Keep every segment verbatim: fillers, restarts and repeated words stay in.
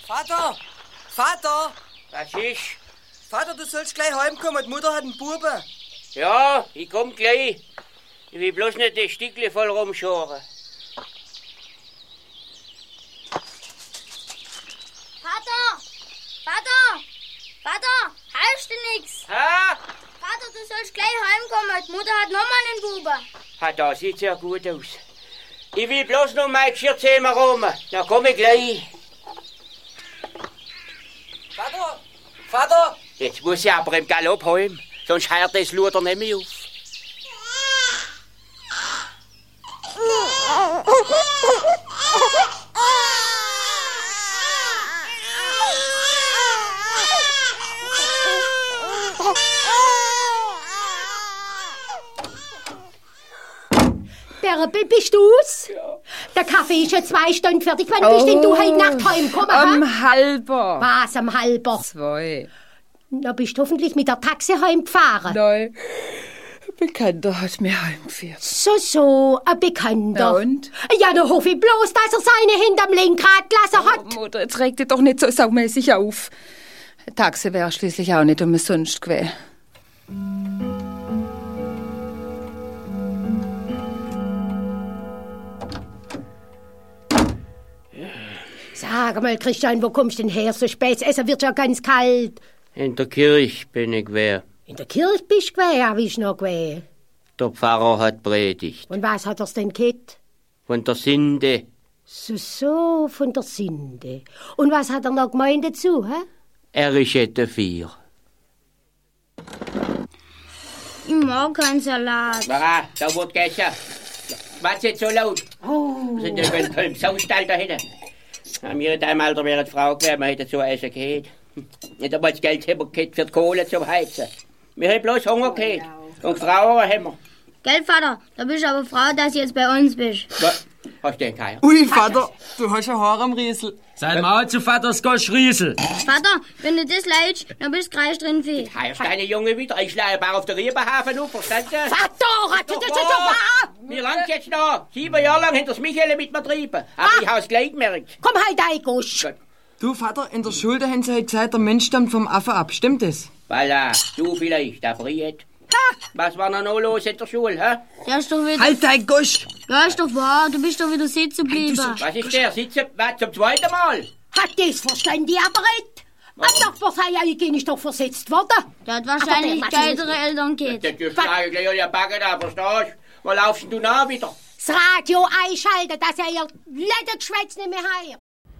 Vater! Vater! Was ist? Vater, du sollst gleich heimkommen, die Mutter hat einen Buben. Ja, ich komm gleich. Ich will bloß nicht das Stückchen voll rumschoren. Vater! Vater! Vater! Heißt du nix? Ha? Vater, du sollst gleich heimkommen. Die Mutter hat nochmal einen Buben. Ha, da sieht ja gut aus. Ich will bloß noch mein Geschirrzimmer rum. Dann komm ich gleich. Vater! Vater! Jetzt muss ich aber im Galopp heim, sonst hört das Luder nicht mehr auf. Bärbel, bist du's? Ja. Der Kaffee ist schon zwei Stunden fertig. Wann bist denn du heute Nacht heimgekommen? Am ha? halber. Was, am halber? Zwei. Na, bist du hoffentlich mit der Taxi heimgefahren? Nein. Ein Bekannter hat mir heimgeführt. So, so, ein Bekannter. Ja, und? Ja, dann hoffe ich bloß, dass er seine Hände am Lenkrad gelassen hat. Oh, Mutter, jetzt regt dich doch nicht so saumäßig auf. Ein Taxi wäre schließlich auch nicht umsonst gewesen. Sag mal, Christian, wo kommst du denn her so spät? Es wird ja ganz kalt. In der Kirche bin ich gewesen. In der Kirche bist du gewesen, ja, wie ist noch gewesen? Der Pfarrer hat predigt. Und was hat er's denn gehabt? Von der Sünde. So, so, von der Sünde. Und was hat er noch gemeint dazu, hä? Er ist etwa vier. Ich mag keinen Salat. Mara, da wird gegessen. Was jetzt so laut? Oh. Sind ja ein Köln Saustall da hinten. An mir in deinem Alter wäre die Frau gewesen, man hätte so essen gehabt. Nicht einmal das Geld haben wir gehabt für die Kohle zum Heizen. Wir haben bloß Hunger gehabt. Und Frauen haben wir. Gell, Vater? Da bist du aber froh, dass du jetzt bei uns bist. Was? Hast du den keinen? Ui, Vater, du hast ein Haar am Riesel. Sei mal zu Vaters Goschriesel. Vater, wenn du das leidest, dann bist du gleich drin viel. Heißt deine Junge wieder? Ich schlage auf der Riebenhafen auf, verstanden? Vater, hat das jetzt so wahr? Wie lang jetzt noch? Sieben Jahre lang hinter das Michele mit mir getrieben. Aber Ah. ich hab's gleich gemerkt. Komm halt, Eigusch. Du, Vater, in der Schule haben sie heute gesagt, der Mensch stammt vom Affe ab. Stimmt das? Voilà, du vielleicht, der Briet. Was war noch los in der Schule, hä? Der ist doch wieder... Halt dein Gusch! Ja, ist doch wahr. Du bist doch wieder sitzen geblieben. Was ist der? Sitzen, was, zum zweiten Mal? Hat das verstanden, die aber nicht? Am Nachbar sei ja hygienisch doch versetzt worden. Der hat wahrscheinlich Aber der- geilere Eltern gehabt. Das ist gleich gleich an die Backe da, verstehst du? Wo laufst denn du nach wieder? Das Radio einschalten, dass er ihr Ledergeschwätz nicht mehr hört.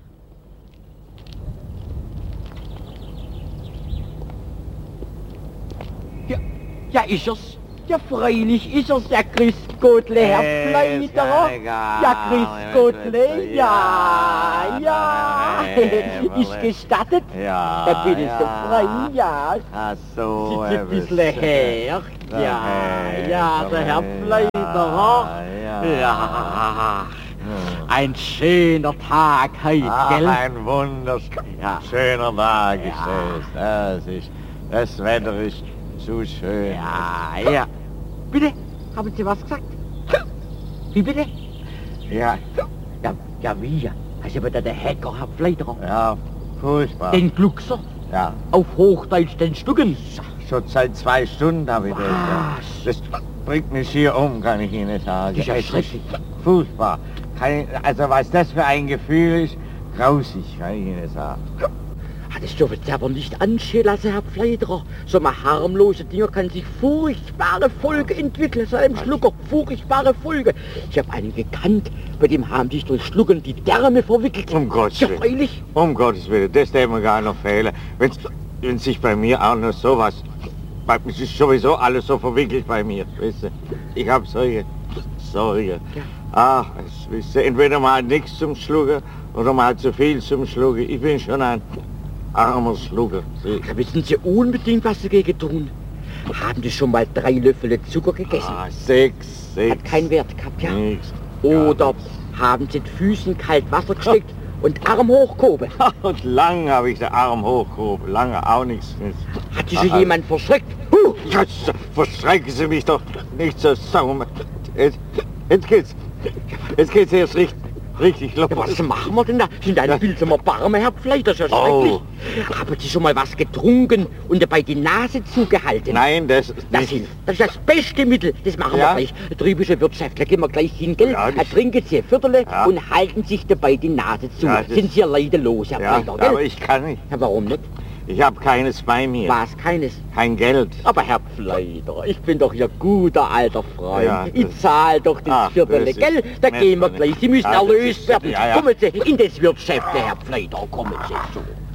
Ja, ja, ist er's. Ja, freilich ist er's, der Christgottle, Herr Fleiderer. Ja, Christgottle, ja, ja. Ist gestattet? Ja, Ja, bitte so ja. frei, ja. Ach so, Sitzt ein bisschen her. Ja, ja, der Herr Fleiderer. Ja, Ja. Ein schöner Tag heute, Ach, gell? ein wunderschöner Tag ist es. Das ist, das Wetter ist so schön. Ja, ja. Bitte, haben Sie was gesagt? Wie bitte? Ja, Ja, ja, wie ja? Also aber der Hacker, Herr Fleiderer. ja, furchtbar. Den Gluckser, Ja, auf Hochdeutsch den Stücken. schon seit zwei Stunden habe ich das. Ja. Das bringt mich hier um, kann ich Ihnen sagen. Das ist ja Es schrecklich. Furchtbar. Kein, also was das für ein Gefühl ist, grausig, kann ich Ihnen sagen. Ah, das dürfen Sie aber nicht anstehen lassen, Herr Pfleiderer. So mal harmlose Dinger kann sich furchtbare Folge entwickeln, so einem Schlucker, furchtbare Folge. Ich habe einen gekannt, bei dem haben sich durch Schlucken die Därme verwickelt. Um Gottes Ja, Willen. freilich. Um Gottes Willen, das darf man gar noch fehlen. Wenn, wenn sich bei mir auch noch sowas... bei- Es ist sowieso alles so verwickelt bei mir, weißt du. Ich habe solche... solche... Ach, es, weißt du, entweder mal nichts zum Schlucken oder mal zu viel zum Schlucken. Ich bin schon ein armer Schlucker. Da wissen Sie unbedingt, was dagegen tun. Haben Sie schon mal drei Löffel Zucker gegessen? Ah, sechs, sechs. Hat keinen Wert gehabt, ja? Nix. Oder haben Sie die Füßen kalt Wasser gesteckt und Arm hochgehoben? Und lang habe ich den Arm hochgehoben, lange auch nichts. Hat sich schon jemand verschreckt? Huh! Jetzt verschrecken Sie mich doch nicht so sauer. Jetzt, jetzt geht's. Jetzt geht's erst richtig, richtig Ja, lustig. was machen wir denn da? Sind eine Pilsener Barme, Herr Pflei, das ist ja schrecklich. Oh. Haben Sie schon mal was getrunken und dabei die Nase zugehalten? Nein, das... Das, nicht. ist, das ist das beste Mittel, das machen Ja? wir gleich. Der trübische Wirtschaftler, gehen wir gleich hin, gell? Ja, das- Trinken Sie ein Viertel Ja. und halten sich dabei die Nase zu. Ja, das- Sind Sie leidenlos, Herr Ja, Pfleider, gell? aber ich kann nicht. Ja, warum nicht? Ich habe keines bei mir. Was, keines? Kein Geld. Aber Herr Pfleider, ich bin doch Ihr guter alter Freund. Ja, ich das- zahl doch das Ach, Viertel, das ist gell? Da nett gehen wir von gleich. Ihnen. Sie müssen Ja, das erlöst ist- werden. ja, ja. Kommen Sie in das Wirtschafte, Herr Pfleider, kommen Sie so.